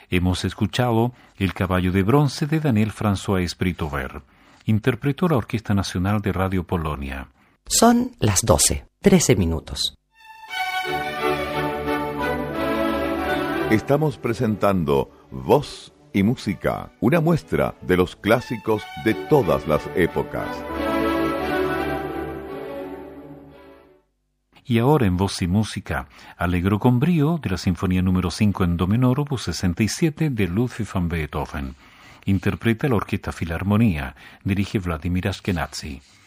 Hemos escuchado El caballo de bronce de Daniel François Esprit-Over. Interpretó la Orquesta Nacional de Radio Polonia. Son las 12:13. Estamos presentando Voz y Música, una muestra de los clásicos de todas las épocas. Y ahora en Voz y Música, Allegro con brío de la Sinfonía número 5 en do menor, opus 67 de Ludwig van Beethoven. Interpreta la Orquesta Filarmonía, dirige Vladimir Ashkenazy.